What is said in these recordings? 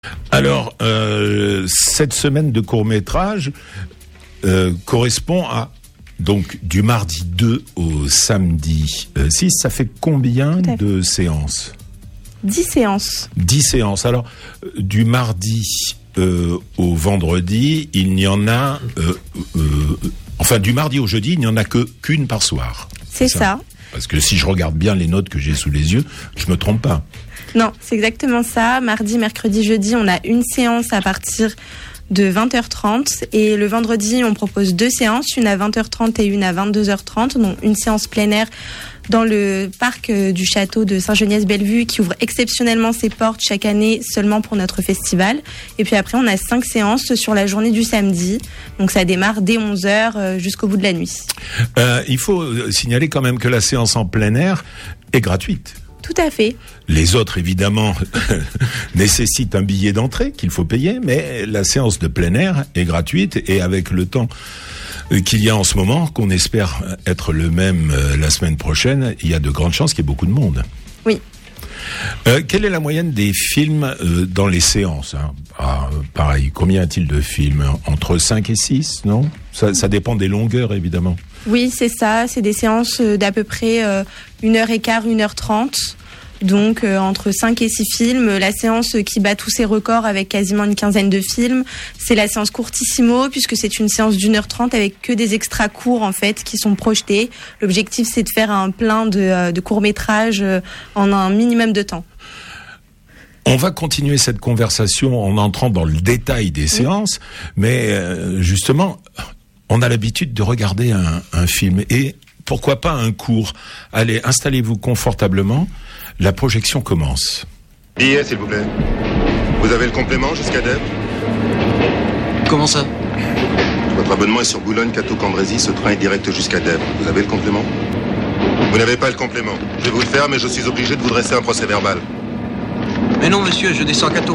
Alors, cette semaine de court-métrage correspond à, donc, du mardi 2 au samedi 6. Ça fait combien de séances ? 10 séances. 10 séances. Alors, du mardi au vendredi, il n'y en a... enfin, du mardi au jeudi, il n'y en a qu'une par soir. C'est ça. Parce que si je regarde bien les notes que j'ai sous les yeux, je me trompe pas. Non, c'est exactement ça. Mardi, mercredi, jeudi, on a une séance à partir de 20h30. Et le vendredi, on propose 2 séances, une à 20h30 et une à 22h30. Donc une séance plein air dans le parc du château de Saint-Geniès-Bellevue qui ouvre exceptionnellement ses portes chaque année seulement pour notre festival. Et puis après, on a 5 séances sur la journée du samedi. Donc ça démarre dès 11h jusqu'au bout de la nuit. Il faut signaler quand même que la séance en plein air est gratuite. Tout à fait. Les autres, évidemment, nécessitent un billet d'entrée qu'il faut payer, mais la séance de plein air est gratuite et avec le temps qu'il y a en ce moment, qu'on espère être le même la semaine prochaine, il y a de grandes chances qu'il y ait beaucoup de monde. Oui. Quelle est la moyenne des films dans les séances, hein? Pareil, combien a-t-il de films ? Entre 5 et 6, non ? Ça dépend des longueurs, évidemment. Oui, c'est ça. C'est des séances d'à peu près 1h15, 1h30. Donc entre 5 et 6 films. La séance qui bat tous ses records avec quasiment une quinzaine de films, c'est la séance Courtissimo, puisque c'est une séance d'1h30 avec que des extras courts en fait qui sont projetés. L'objectif, c'est de faire un plein de courts-métrages en un minimum de temps. On va continuer cette conversation en entrant dans le détail des séances, mais justement, on a l'habitude de regarder un film et pourquoi pas un court. Allez, installez-vous confortablement. La projection commence. Billet, s'il vous plaît. Vous avez le complément jusqu'à Dèvres ? Comment ça ? Votre abonnement est sur Boulogne-Cateau-Cambrésis. Ce train est direct jusqu'à Dèvres. Vous avez le complément ? Vous n'avez pas le complément. Je vais vous le faire, mais je suis obligé de vous dresser un procès verbal. Mais non, monsieur, je descends à Cateau.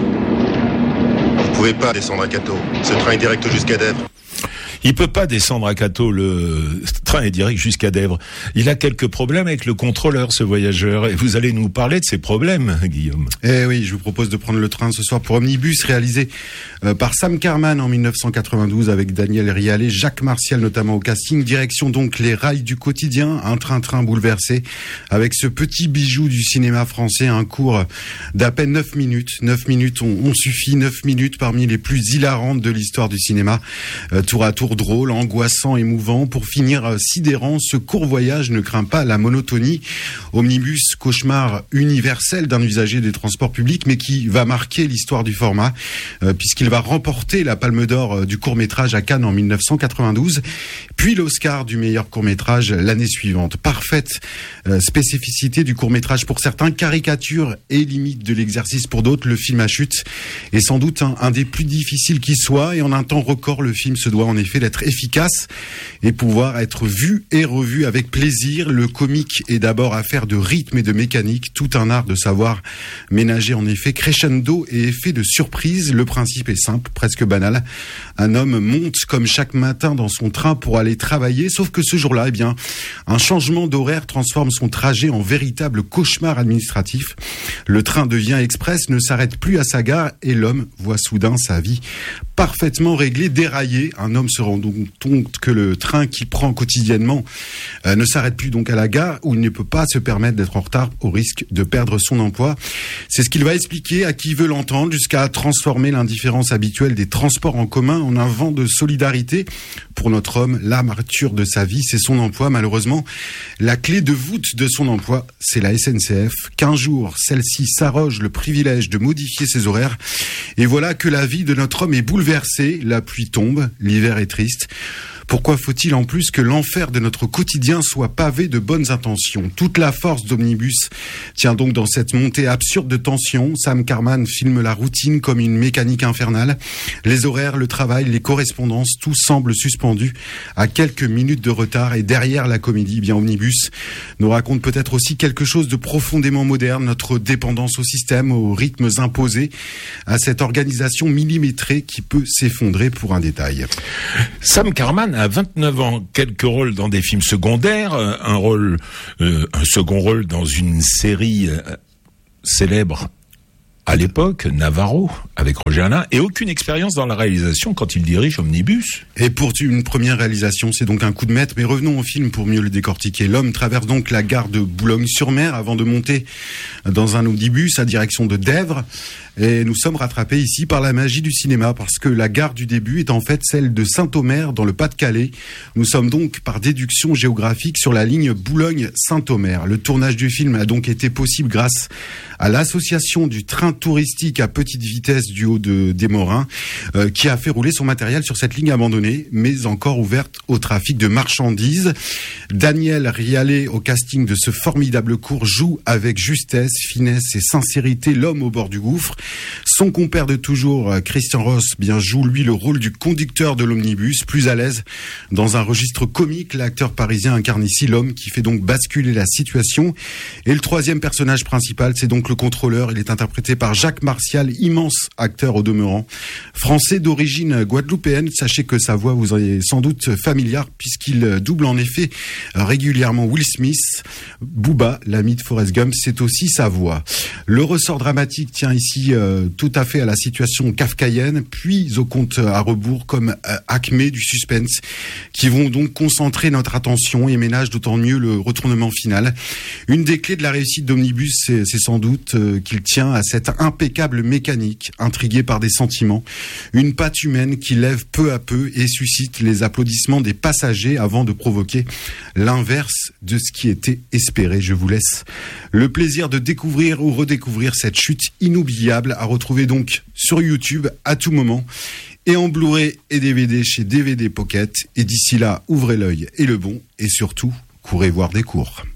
Vous pouvez pas descendre à Cateau. Ce train est direct jusqu'à Dèvres. Il peut pas descendre à Cateau, le train est direct jusqu'à Dèvres. Il a quelques problèmes avec le contrôleur, ce voyageur. Et vous allez nous parler de ces problèmes, Guillaume. Eh oui, je vous propose de prendre le train ce soir pour Omnibus, réalisé par Sam Karman en 1992 avec Daniel Rialet, Jacques Martial notamment au casting. Direction donc les rails du quotidien, un train-train bouleversé avec ce petit bijou du cinéma français, un cours d'à peine 9 minutes. 9 minutes ont suffi, 9 minutes parmi les plus hilarantes de l'histoire du cinéma. Tour à tour drôle, angoissant, émouvant. Pour finir sidérant, ce court voyage ne craint pas la monotonie. Omnibus, cauchemar universel d'un usager des transports publics, mais qui va marquer l'histoire du format, puisqu'il va remporter la Palme d'Or du court-métrage à Cannes en 1992, puis l'Oscar du meilleur court-métrage l'année suivante. Parfaite spécificité du court-métrage pour certains, caricature et limite de l'exercice pour d'autres. Le film à chute est sans doute un des plus difficiles qui soit, et en un temps record, le film se doit en effet d'être efficace et pouvoir être vu et revu avec plaisir. Le comique est d'abord affaire de rythme et de mécanique, tout un art de savoir ménager en effet crescendo et effet de surprise. Le principe est simple, presque banal. Un homme monte comme chaque matin dans son train pour aller travailler, sauf que ce jour-là, un changement d'horaire transforme son trajet en véritable cauchemar administratif. Le train devient express, ne s'arrête plus à sa gare et l'homme voit soudain sa vie parfaitement réglée, déraillée. Un homme se rend donc compte que le train qu'il prend quotidiennement ne s'arrête plus donc à la gare, où il ne peut pas se permettre d'être en retard au risque de perdre son emploi. C'est ce qu'il va expliquer à qui veut l'entendre, jusqu'à transformer l'indifférence habituelle des transports en commun en un vent de solidarité. Pour notre homme, l'armature de sa vie, c'est son emploi. Malheureusement, la clé de voûte de son emploi, c'est la SNCF. Qu'un jour, celle-ci s'arroge le privilège de modifier ses horaires. Et voilà que la vie de notre homme est bouleversée. La pluie tombe, l'hiver est triste. Pourquoi faut-il en plus que l'enfer de notre quotidien soit pavé de bonnes intentions ? Toute la force d'Omnibus tient donc dans cette montée absurde de tension. Sam Karman filme la routine comme une mécanique infernale. Les horaires, le travail, les correspondances, tout semble suspendu à quelques minutes de retard. Et derrière la comédie, Omnibus nous raconte peut-être aussi quelque chose de profondément moderne, notre dépendance au système, aux rythmes imposés, à cette organisation millimétrée qui peut s'effondrer pour un détail. Sam Karman a 29 ans, quelques rôles dans des films secondaires, un second rôle dans une série célèbre à l'époque, Navarro, avec Roger Alain, et aucune expérience dans la réalisation quand il dirige Omnibus. Et pour une première réalisation, c'est donc un coup de maître. Mais revenons au film pour mieux le décortiquer. L'homme traverse donc la gare de Boulogne-sur-Mer avant de monter dans un omnibus à direction de Dèvres. Et nous sommes rattrapés ici par la magie du cinéma, parce que la gare du début est en fait celle de Saint-Omer dans le Pas-de-Calais. Nous sommes donc par déduction géographique sur la ligne Boulogne-Saint-Omer. Le tournage du film a donc été possible grâce à l'association du train touristique à petite vitesse du haut des Morins, qui a fait rouler son matériel sur cette ligne abandonnée, mais encore ouverte au trafic de marchandises. Daniel Rialet, au casting de ce formidable court, joue avec justesse, finesse et sincérité l'homme au bord du gouffre. Son compère de toujours, Christian Ross, joue lui le rôle du conducteur de l'omnibus, plus à l'aise dans un registre comique. L'acteur parisien incarne ici l'homme qui fait donc basculer la situation. Et le troisième personnage principal, c'est donc le contrôleur. Il est interprété par Jacques Martial, immense acteur au demeurant, français d'origine guadeloupéenne. Sachez que sa voix vous est sans doute familière puisqu'il double en effet régulièrement Will Smith. Booba, l'ami de Forrest Gump, c'est aussi sa voix. Le ressort dramatique tient ici tout à fait à la situation kafkaïenne, puis au compte à rebours comme acmé du suspense, qui vont donc concentrer notre attention et ménagent d'autant mieux le retournement final. Une des clés de la réussite d'Omnibus, c'est sans doute qu'il tient à cette impeccable mécanique, intriguée par des sentiments, une patte humaine qui lève peu à peu et suscite les applaudissements des passagers avant de provoquer l'inverse de ce qui était espéré. Je vous laisse le plaisir de découvrir ou redécouvrir cette chute inoubliable, à retrouver donc sur YouTube à tout moment et en Blu-ray et DVD chez DVD Pocket. Et d'ici là, ouvrez l'œil et le bon, et surtout, courez voir des cours.